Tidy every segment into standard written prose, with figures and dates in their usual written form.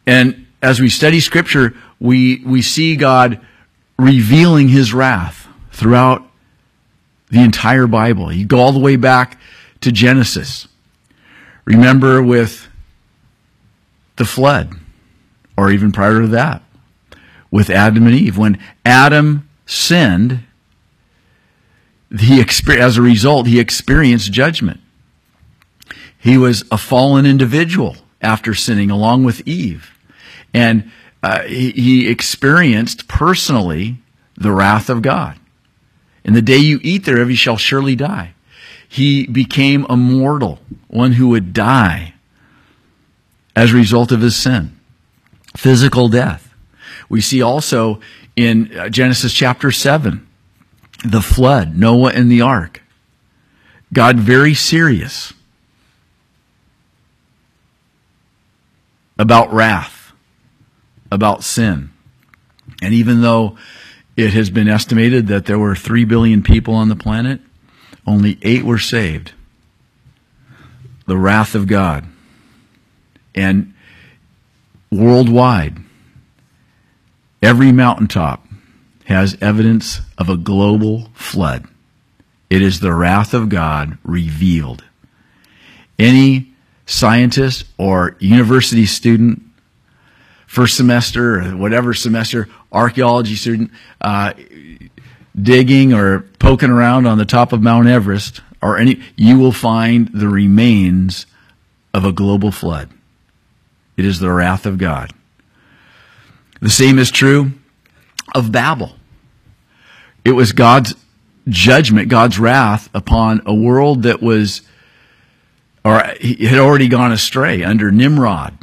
And as we study Scripture, we see God revealing His wrath throughout the entire Bible. You go all the way back to Genesis. Remember with the flood, or even prior to that, with Adam and Eve. When Adam sinned, as a result, he experienced judgment. He was a fallen individual after sinning, along with Eve. And he experienced personally the wrath of God. In the day you eat thereof, you shall surely die. He became a mortal, one who would die as a result of his sin. Physical death. We see also in Genesis chapter 7, the flood, Noah and the ark. God very serious about wrath, about sin. And even though it has been estimated that there were 3 billion people on the planet, only 8 were saved. The wrath of God. And worldwide, every mountaintop has evidence of a global flood. It is the wrath of God revealed. Any scientist or university student, first semester or whatever semester, archaeology student, digging or poking around on the top of Mount Everest, you will find the remains of a global flood. It is the wrath of God. The same is true of Babel. It was God's judgment, God's wrath upon a world that was, or had already gone astray under Nimrod.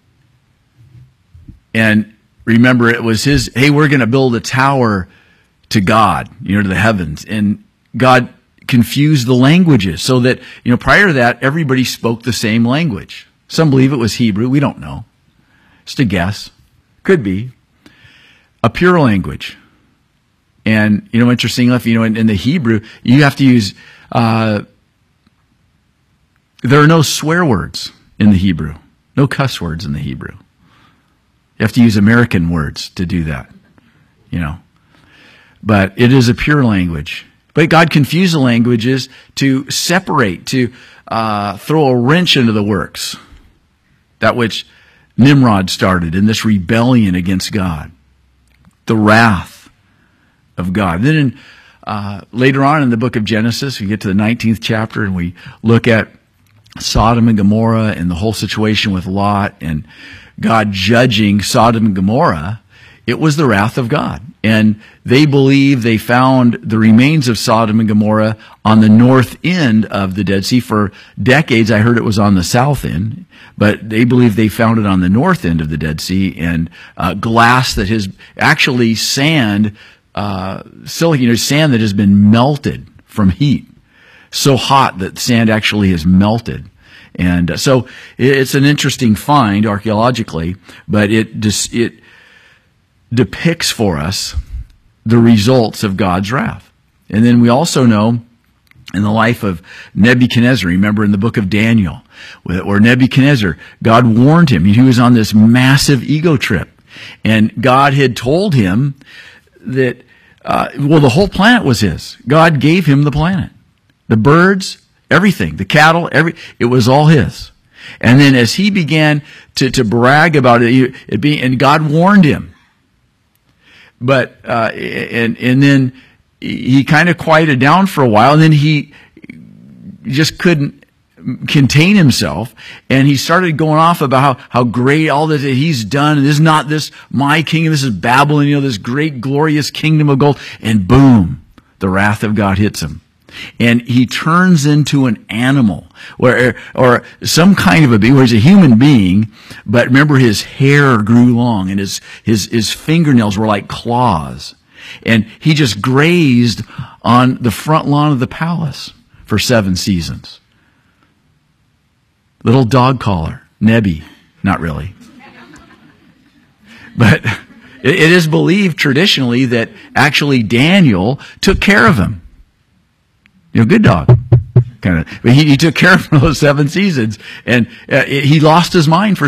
And remember, it was his, hey, we're going to build a tower to God, to the heavens. And God confused the languages so that, prior to that, everybody spoke the same language. Some believe it was Hebrew. We don't know. Just a guess. Could be. A pure language. And, interesting enough, in the Hebrew, you have to use, there are no swear words in the Hebrew. No cuss words in the Hebrew. You have to use American words to do that, But it is a pure language. But God confused the languages to separate, to throw a wrench into the works. That which Nimrod started in this rebellion against God. The wrath of God. Then later on in the book of Genesis, we get to the 19th chapter and we look at Sodom and Gomorrah and the whole situation with Lot and God judging Sodom and Gomorrah. It was the wrath of God. And they believe they found the remains of Sodom and Gomorrah on the north end of the Dead Sea. For decades, I heard it was on the south end, but they believe they found it on the north end of the Dead Sea, and glass that has actually sand, silicon, sand that has been melted from heat. So hot that sand actually has melted. And so it's an interesting find archaeologically, but it depicts for us the results of God's wrath. And then we also know in the life of Nebuchadnezzar, remember in the book of Daniel, where Nebuchadnezzar, God warned him. He was on this massive ego trip. And God had told him that, the whole planet was his. God gave him the planet. The birds, everything, the cattle, it was all his. And then as he began to brag about it, and God warned him. But, and then he kind of quieted down for a while, and then he just couldn't contain himself, and he started going off about how great all that he's done, and this is not this my kingdom, this is Babylon, this great glorious kingdom of gold, and boom, the wrath of God hits him. And he turns into an animal, or some kind of a being, where he's a human being, but remember his hair grew long, and his fingernails were like claws. And he just grazed on the front lawn of the palace for 7 seasons. Little dog collar, Nebi. Not really. But it is believed traditionally that actually Daniel took care of him. Good dog. But he took care of him for those 7 seasons. And he lost his mind for